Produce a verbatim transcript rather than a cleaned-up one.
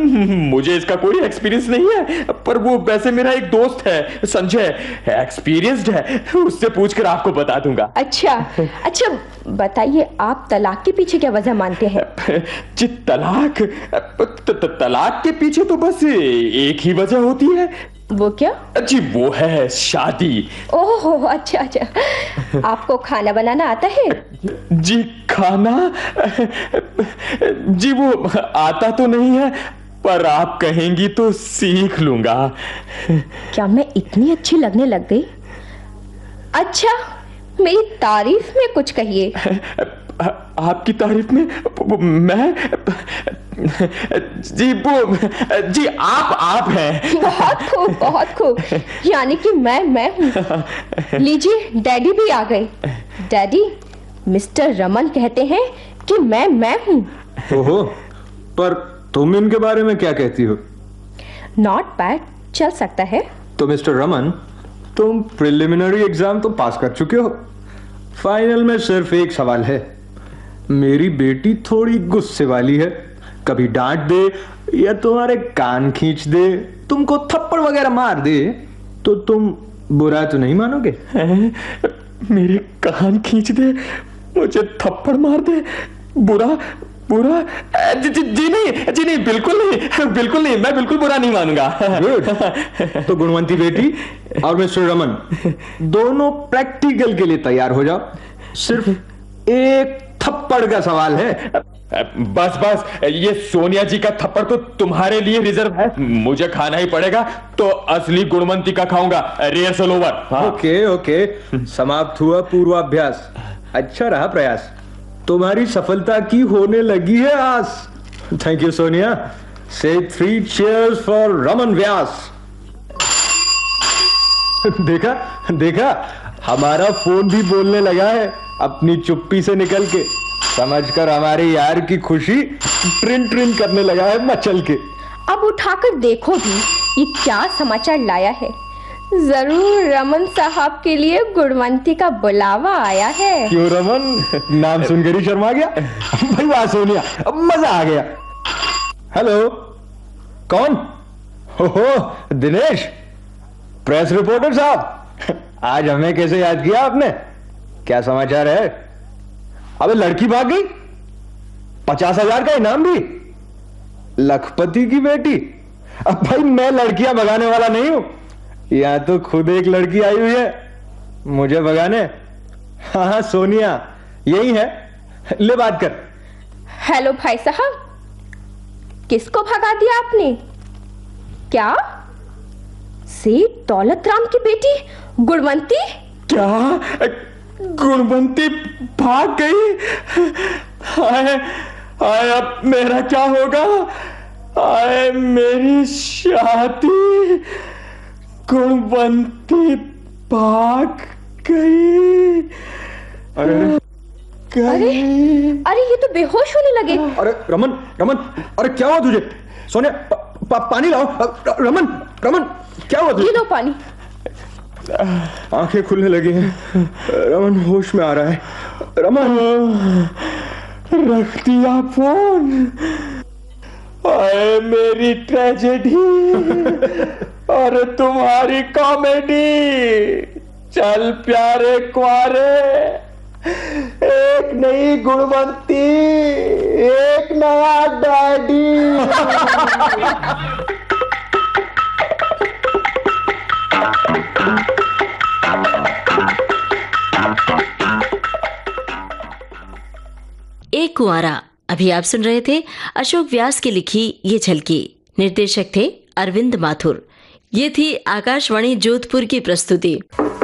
मुझे इसका कोई एक्सपीरियंस नहीं है, पर वो वैसे मेरा एक दोस्त है संजय, एक्सपीरियंस्ड है, उससे पूछकर आपको बता दूंगा। अच्छा अच्छा बताइए, आप तलाक के पीछे क्या वजह मानते हैं? जी तलाक तलाक के पीछे तो बस एक ही वजह होती है। वो क्या? जी वो है शादी। ओह अच्छा अच्छा, आपको खाना बनाना आता है? जी खाना जी वो आता तो नहीं है, पर आप कहेंगी तो सीख लूंगा। क्या मैं इतनी अच्छी लगने लग गई? अच्छा मेरी तारीफ में कुछ कहिए। आपकी तारीफ में मैं जी वो जी आप आप हैं। बहुत खूब बहुत खूब, यानी कि मैं मैं हूँ। लीजिए डैडी भी आ गए। डैडी, मिस्टर रमन कहते हैं कि मैं मैं हूँ। ओहो, पर तुम इनके बारे में क्या कहती हो? नॉट बैड, चल सकता है। तो मिस्टर रमन, तुम प्रिलिमिनरी एग्जाम तो पास कर चुके हो, फाइनल में सिर्फ एक सवाल है। मेरी बेटी थोड़ी गुस्से वाली है, कभी डांट दे या तुम्हारे कान खींच दे, तुमको थप्पड़ वगैरह मार दे, तो तुम बुरा तो नहीं मानोगे? मेरे कान खींच दे, मुझे थप्पड़ मार दे, बुरा बुरा जी, जी, जी नहीं जी नहीं, बिल्कुल नहीं बिल्कुल नहीं, मैं बिल्कुल बुरा नहीं मानूंगा। गुड। तो गुणवंती बेटी और मिस्टर रमन दोनों प्रैक्टिकल के लिए तैयार हो जाओ, सिर्फ एक थप्पड़ का सवाल है। बस बस, ये सोनिया जी का थप्पड़ तो तुम्हारे लिए रिजर्व है, मुझे खाना ही पड़ेगा, तो असली गुणवंती का खाऊंगा। Rehearsal over. हाँ। ओके ओके, समाप्त हुआ पूर्वाभ्यास। अच्छा रहा प्रयास, तुम्हारी सफलता की होने लगी है आस। Thank you Sonia. से थ्री चीयर्स फॉर रमन व्यास। देखा देखा, हमारा फोन भी बोलने लगा है अपनी चुप्पी से निकल के, समझकर हमारे यार की खुशी ट्रिन ट्रिन करने लगा है मचल के। अब उठाकर देखो भी ये क्या समाचार लाया है। जरूर रमन साहब के लिए गुणवंती का बुलावा आया है। क्यों रमन, नाम सुनकर ही शर्मा गया? भाई वाह सोनिया, अब मजा आ गया। हेलो, कौन? हो हो दिनेश, प्रेस रिपोर्टर साहब, आज हमें कैसे याद किया आपने? क्या समाचार है? अबे लड़की भाग गई, पचास हजार का इनाम भी, लखपति की बेटी। अब भाई मैं लड़कियां भगाने वाला नहीं हूं, यहां तो खुद एक लड़की आई हुई है मुझे भगाने। हाँ हाँ सोनिया यही है, ले बात कर। हेलो भाई साहब, किसको भगा दिया आपने? क्या सेठ दौलत राम की बेटी गुणवंती? क्या गुणवंती भाग गई? हाय हाय, अब मेरा क्या होगा? हाय मेरी शादी, गुणवंती भाग गई। अरे अरे अरे ये तो बेहोश होने लगे। अरे रमन रमन, अरे क्या हुआ तुझे? सोनिया पा, पा, पानी लाओ। रमन रमन क्या हुआ तुझे? ये लो पानी। आंखें खुलने लगी हैं, रमन होश में आ रहा है। रमन, रख दिया फोन। आए मेरी ट्रेजेडी और तुम्हारी कॉमेडी। चल प्यारे क्वारे, एक नई गुणवंती, एक नया डैडी। एक कुंवारा। अभी आप सुन रहे थे अशोक व्यास की लिखी ये झलकी। निर्देशक थे अरविंद माथुर। ये थी आकाशवाणी जोधपुर की प्रस्तुति।